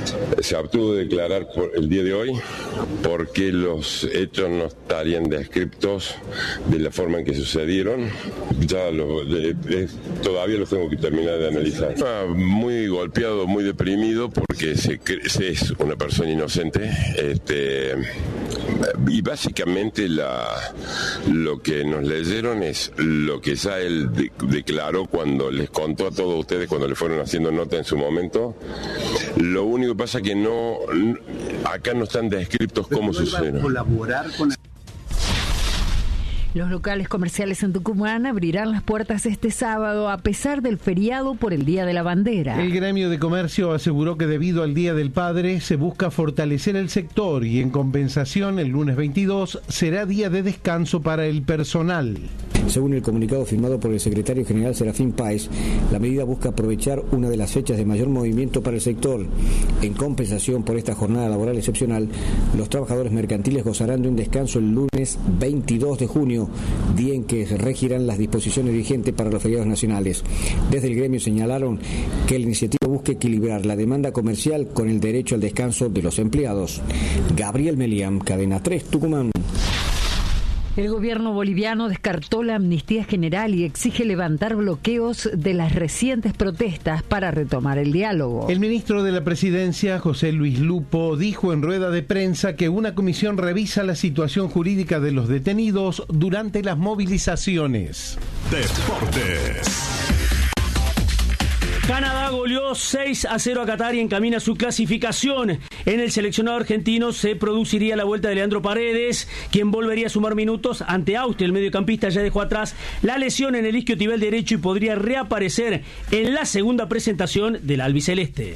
Se abstuvo de declarar por el día de hoy porque los hechos no estarían descriptos de la forma en que sucedieron. Todavía los tengo que terminar de analizar. Muy golpeado, muy deprimido porque es una persona inocente. Y básicamente lo que nos leyeron es lo que ya él declaró cuando les contó a todos ustedes cuando le fueron haciendo nota en su momento. Lo único que pasa es que acá no están descritos cómo sucedieron. Colaborar con... Los locales comerciales en Tucumán abrirán las puertas este sábado a pesar del feriado por el Día de la Bandera. El gremio de comercio aseguró que debido al Día del Padre se busca fortalecer el sector y en compensación el lunes 22 será día de descanso para el personal. Según el comunicado firmado por el secretario general Serafín Páez, la medida busca aprovechar una de las fechas de mayor movimiento para el sector. En compensación por esta jornada laboral excepcional, los trabajadores mercantiles gozarán de un descanso el lunes 22 de junio, día en que se regirán las disposiciones vigentes para los feriados nacionales. Desde el gremio señalaron que la iniciativa busca equilibrar la demanda comercial con el derecho al descanso de los empleados. Gabriel Meliam, Cadena 3, Tucumán. El gobierno boliviano descartó la amnistía general y exige levantar bloqueos de las recientes protestas para retomar el diálogo. El ministro de la Presidencia, José Luis Lupo, dijo en rueda de prensa que una comisión revisa la situación jurídica de los detenidos durante las movilizaciones. Deportes. Canadá goleó 6-0 a Qatar y encamina su clasificación. En el seleccionado argentino se produciría la vuelta de Leandro Paredes, quien volvería a sumar minutos ante Austria. El mediocampista ya dejó atrás la lesión en el isquiotibial derecho y podría reaparecer en la segunda presentación del albiceleste.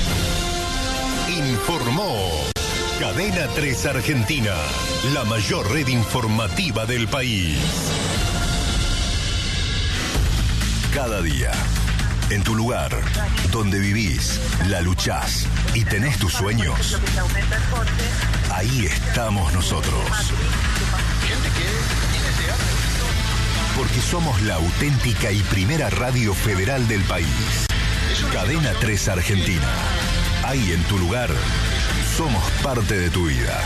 Informó Cadena 3 Argentina, la mayor red informativa del país. Cada día, en tu lugar, donde vivís, la luchás y tenés tus sueños, ahí estamos nosotros. Porque somos la auténtica y primera radio federal del país. Cadena 3 Argentina. Ahí en tu lugar, somos parte de tu vida.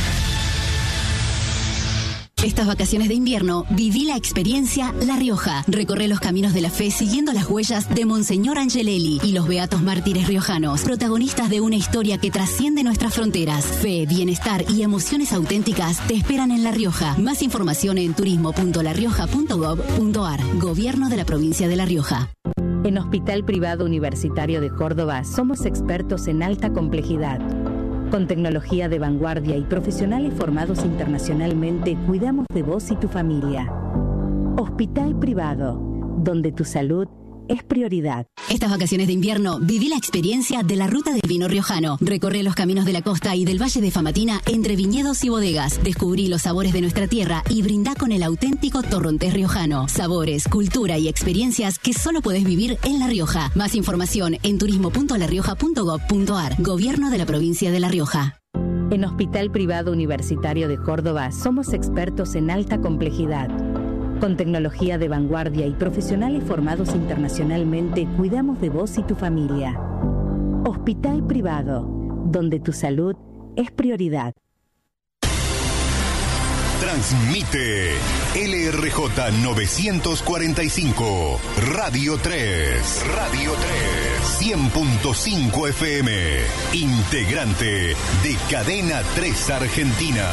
Estas vacaciones de invierno, viví la experiencia La Rioja. Recorre los caminos de la fe siguiendo las huellas de Monseñor Angelelli y los beatos mártires riojanos, protagonistas de una historia que trasciende nuestras fronteras. Fe, bienestar y emociones auténticas te esperan en La Rioja. Más información en turismo.larioja.gov.ar. Gobierno de la provincia de La Rioja. En Hospital Privado Universitario de Córdoba somos expertos en alta complejidad. Con tecnología de vanguardia y profesionales formados internacionalmente, cuidamos de vos y tu familia. Hospital Privado, donde tu salud es prioridad. Estas vacaciones de invierno, viví la experiencia de la Ruta del Vino Riojano. Recorre los caminos de la costa y del Valle de Famatina entre viñedos y bodegas. Descubrí los sabores de nuestra tierra y brindá con el auténtico torrontés riojano. Sabores, cultura y experiencias que solo podés vivir en La Rioja. Más información en turismo.larioja.gov.ar. Gobierno de la provincia de La Rioja. En Hospital Privado Universitario de Córdoba somos expertos en alta complejidad. Con tecnología de vanguardia y profesionales formados internacionalmente, cuidamos de vos y tu familia. Hospital Privado, donde tu salud es prioridad. Transmite LRJ 945, Radio 3. Radio 3. 100.5 FM. Integrante de Cadena 3 Argentina.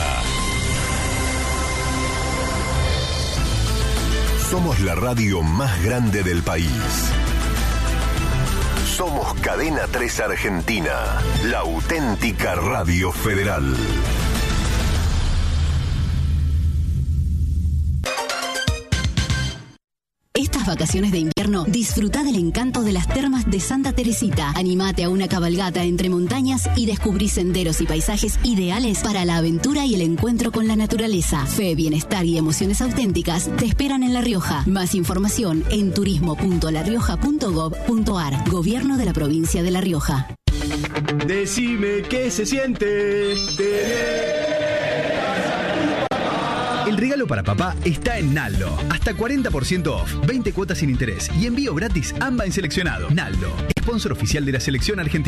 Somos la radio más grande del país. Somos Cadena 3 Argentina, la auténtica radio federal. Estas vacaciones de invierno, disfruta del encanto de las termas de Santa Teresita. Animate a una cabalgata entre montañas y descubrí senderos y paisajes ideales para la aventura y el encuentro con la naturaleza. Fe, bienestar y emociones auténticas te esperan en La Rioja. Más información en turismo.larioja.gov.ar. Gobierno de la provincia de La Rioja. Decime qué se siente tener. El regalo para papá está en Naldo. Hasta 40% off, 20 cuotas sin interés y envío gratis AMBA en seleccionado. Naldo, sponsor oficial de la selección argentina.